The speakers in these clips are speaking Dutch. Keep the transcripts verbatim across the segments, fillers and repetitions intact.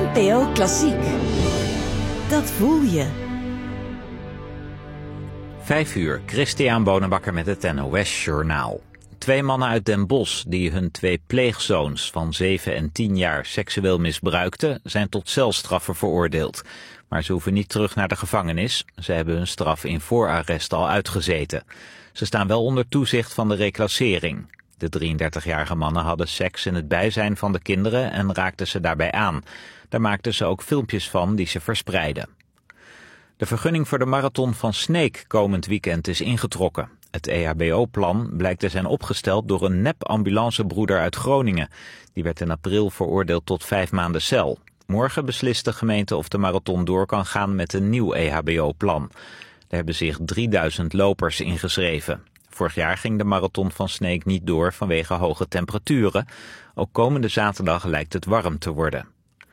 N P O Klassiek. Dat voel je. Vijf uur, Christian Bonenbakker met het N O S Journaal. Twee mannen uit Den Bosch die hun twee pleegzoons van zeven en tien jaar seksueel misbruikten, zijn tot celstraffen veroordeeld. Maar ze hoeven niet terug naar de gevangenis. Ze hebben hun straf in voorarrest al uitgezeten. Ze staan wel onder toezicht van de reclassering. De drieëndertigjarige mannen hadden seks in het bijzijn van de kinderen en raakten ze daarbij aan. Daar maakten ze ook filmpjes van die ze verspreidden. De vergunning voor de marathon van Sneek komend weekend is ingetrokken. Het E H B O-plan blijkt te zijn opgesteld door een nep-ambulancebroeder uit Groningen. Die werd in april veroordeeld tot vijf maanden cel. Morgen beslist de gemeente of de marathon door kan gaan met een nieuw E H B O-plan. Er hebben zich drieduizend lopers ingeschreven. Vorig jaar ging de marathon van Sneek niet door vanwege hoge temperaturen. Ook komende zaterdag lijkt het warm te worden.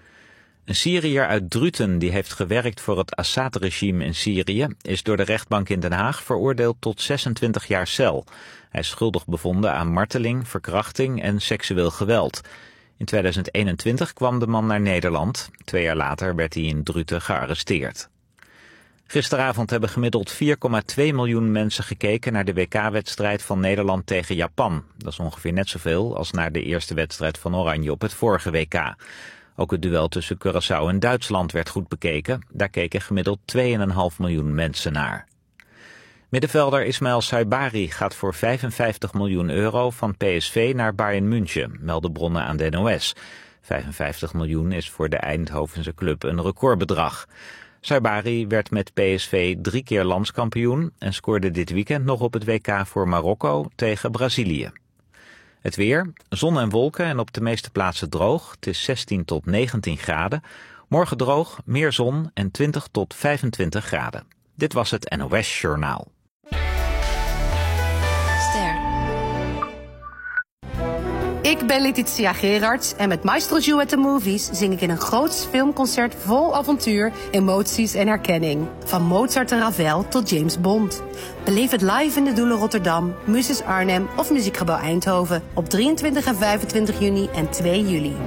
Een Syriër uit Druten die heeft gewerkt voor het Assad-regime in Syrië is door de rechtbank in Den Haag veroordeeld tot zesentwintig jaar cel. Hij is schuldig bevonden aan marteling, verkrachting en seksueel geweld. In tweeduizend eenentwintig kwam de man naar Nederland. Twee jaar later werd hij in Druten gearresteerd. Gisteravond hebben gemiddeld vier komma twee miljoen mensen gekeken naar de W K-wedstrijd van Nederland tegen Japan. Dat is ongeveer net zoveel als naar de eerste wedstrijd van Oranje op het vorige W K. Ook het duel tussen Curaçao en Duitsland werd goed bekeken. Daar keken gemiddeld twee komma vijf miljoen mensen naar. Middenvelder Ismaël Saibari gaat voor vijfenvijftig miljoen euro van P S V naar Bayern München, melden bronnen aan de N O S. vijfenvijftig miljoen is voor de Eindhovense club een recordbedrag. Saibari werd met P S V drie keer landskampioen en scoorde dit weekend nog op het W K voor Marokko tegen Brazilië. Het weer, zon en wolken en op de meeste plaatsen droog. Het is zestien tot negentien graden. Morgen droog, meer zon en twintig tot vijfentwintig graden. Dit was het N O S Journaal. Ster. Ik ben Letitia Gerards en met Maestro Joe at the Movies zing ik in een groots filmconcert vol avontuur, emoties en herkenning. Van Mozart en Ravel tot James Bond. Beleef het live in de Doelen Rotterdam, Muses Arnhem of Muziekgebouw Eindhoven op drieëntwintig en vijfentwintig juni en twee juli.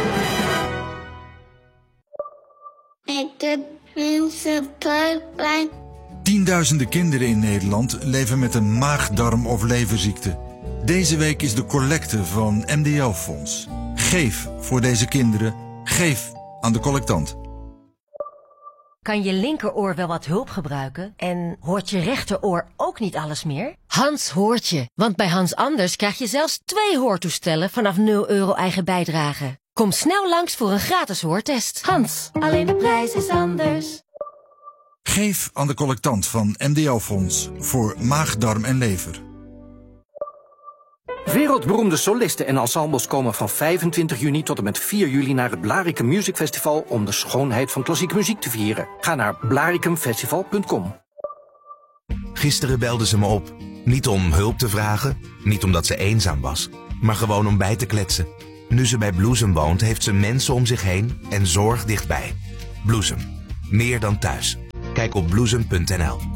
Tienduizenden kinderen in Nederland leven met een maag-darm- of leverziekte. Deze week is de collecte van M D L-fonds. Geef voor deze kinderen. Geef aan de collectant. Kan je linkeroor wel wat hulp gebruiken? En hoort je rechteroor ook niet alles meer? Hans hoort je, want bij Hans Anders krijg je zelfs twee hoortoestellen vanaf nul euro eigen bijdrage. Kom snel langs voor een gratis hoortest. Hans, alleen de prijs is anders. Geef aan de collectant van M D L-fonds voor maag, darm en lever. Wereldberoemde solisten en ensembles komen van vijfentwintig juni tot en met vier juli naar het Blaricum Music Festival om de schoonheid van klassieke muziek te vieren. Ga naar blaricumfestival punt com. Gisteren belde ze me op. Niet om hulp te vragen, niet omdat ze eenzaam was, maar gewoon om bij te kletsen. Nu ze bij Bloesem woont, heeft ze mensen om zich heen en zorg dichtbij. Bloesem. Meer dan thuis. Kijk op bloesem punt n l.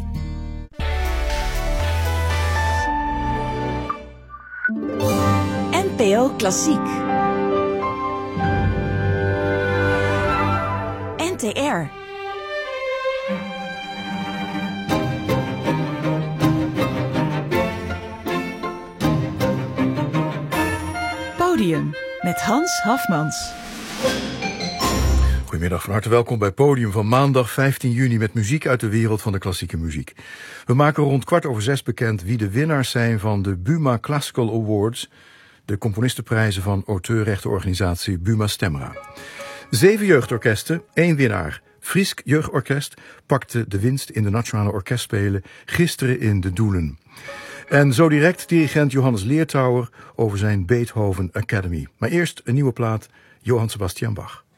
N P O Klassiek. N T R. Podium met Hans Hafmans. Goedemiddag, van harte welkom bij Podium van maandag vijftien juni met muziek uit de wereld van de klassieke muziek. We maken rond kwart over zes bekend wie de winnaars zijn van de Buma Classical Awards, de componistenprijzen van auteurrechtenorganisatie Buma Stemra. Zeven jeugdorkesten, één winnaar. Friesk Jeugdorkest pakte de winst in de Nationale Orkestspelen gisteren in de Doelen. En zo direct dirigent Johannes Leertouwer over zijn Beethoven Academy. Maar eerst een nieuwe plaat, Johann Sebastian Bach.